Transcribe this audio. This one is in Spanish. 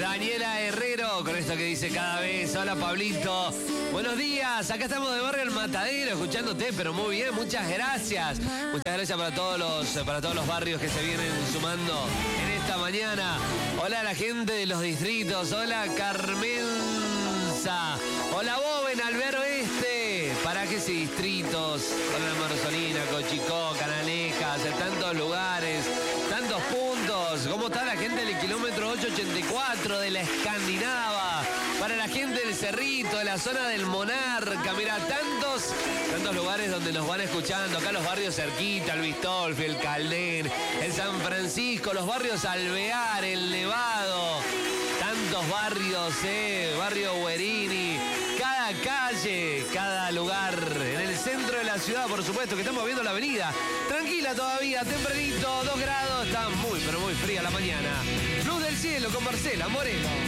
Daniela Herrero, con esto que dice cada vez. Hola, Pablito. Buenos días, acá estamos de Barrio El Matadero, escuchándote, pero muy bien, muchas gracias. Muchas gracias para todos los barrios que se vienen sumando en esta mañana. Hola a la gente de los distritos, hola Carmenza, hola Boven, Alvear Oeste, Parajes y distritos, hola Marzolina, Cochicó, Canalejas, en tantos lugares, tantos puntos. ¿Cómo está la gente del kilómetro 884 de la Escandinava? Para la gente del Cerrito, de la zona del Monarca, mira, tantos lugares donde nos van escuchando. Acá los barrios cerquita, el Vistolfi, el Caldén, el San Francisco, los barrios Alvear, el Nevado, tantos barrios, barrio Guerini, cada calle, cada lugar, en el centro de la ciudad, por supuesto, que estamos viendo la avenida. Tranquila todavía, tempranito, 2 grados, está muy, pero muy fría la mañana. Luz del cielo con Marcela Moreno.